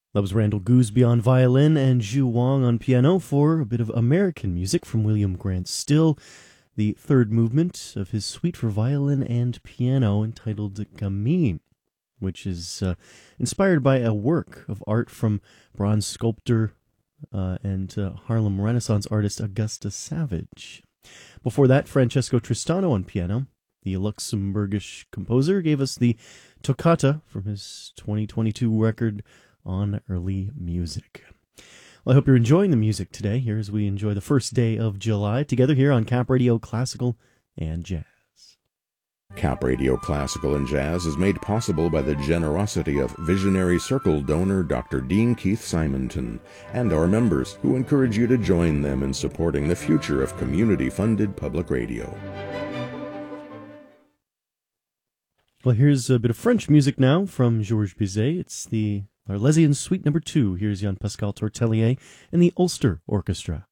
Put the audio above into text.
That was Randall Gooseby on violin and Zhu Wang on piano for a bit of American music from William Grant Still, the third movement of his suite for violin and piano entitled Gamine, which is inspired by a work of art from bronze sculptor and Harlem Renaissance artist Augusta Savage. Before that, Francesco Tristano on piano. The Luxembourgish composer gave us the Toccata from his 2022 record on early music. Well, I hope you're enjoying the music today here as we enjoy the first day of July together here on Cap Radio Classical and Jazz. Cap Radio Classical and Jazz is made possible by the generosity of Visionary Circle donor Dr. Dean Keith Simonton and our members, who encourage you to join them in supporting the future of community-funded public radio. Well, here's a bit of French music now from Georges Bizet. It's the Arlésienne Suite No. 2. Here's Jean-Pascal Tortelier and the Ulster Orchestra.